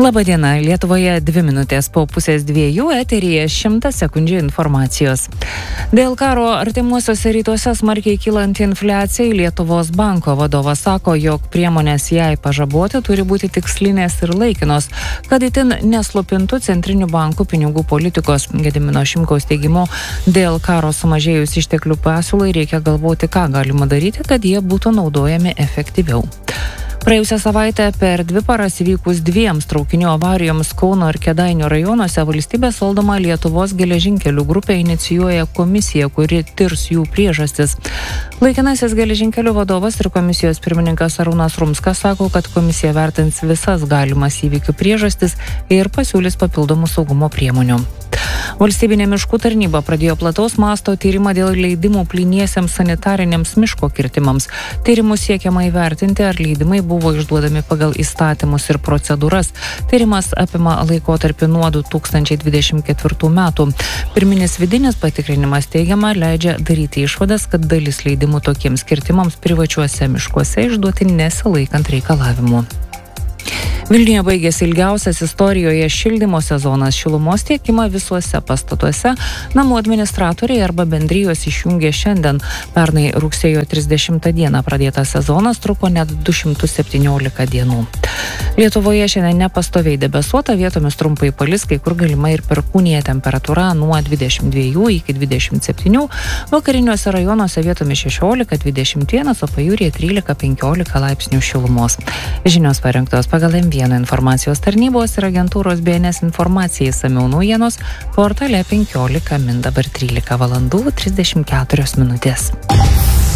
Labadiena, Lietuvoje 2 minutės po pusės 2, eteryje 100 sekundžių informacijos. Dėl karo artimuosiuose rytuose smarkiai kylanti infliacija, Lietuvos banko vadovas sako, jog priemonės jai pažaboti turi būti tikslinės ir laikinos, kad itin neslopintų centrinių bankų pinigų politikos. Gedimino Šimkaus teigimu, dėl karo sumažėjus išteklių pasiūlai reikia galvoti, ką galima daryti, kad jie būtų naudojami efektyviau. Praėjusią savaitę per 2 paras įvykus 2 traukinių avarijoms Kauno ir Kėdainių rajonuose valstybės valdoma Lietuvos geležinkelių grupė inicijuoja komisiją, kuri tirs jų priežastis. Laikinasis geležinkelių vadovas ir komisijos pirmininkas Arūnas Rumskas sako, kad komisija vertins visas galimas įvykių priežastis ir pasiūlys papildomų saugumo priemonių. Valstybinė miškų tarnyba pradėjo plataus masto tyrimą dėl leidimų plyniesiems sanitariniams miško kirtimams. Tyrimų siekiama įvertinti, ar leidimai buvo išduodami pagal įstatymus ir procedūras. Tyrimas apima laikotarpį nuo 2024 metų. Pirminis vidinis patikrinimas teigiama leidžia daryti išvadas, kad dalis leidimų tokiems kirtimams privačiuose miškuose išduoti nesilaikant reikalavimų. Vilniuje baigėsi ilgiausias istorijoje šildymo sezonas. Šilumos tiekimą visuose pastatuose namų administratoriai arba bendrijos išjungė šiandien. Pernai rugsėjo 30 dieną pradėtas sezonas truko net 217 dienų. Lietuvoje šiandien nepastoviai debesuota, vietomis trumpai palis, kai kur galima ir perkūnija, temperatūra nuo 22 iki 27, vakariniuose rajonuose vietomis 16-21, o pajūryje 13-15 laipsnių šilumos. Žinios parengtos pagal M1 informacijos tarnybos ir agentūros BNS informacijai, išsamiau naujienos portale 15 min, dabar 13 valandų 34 minutės.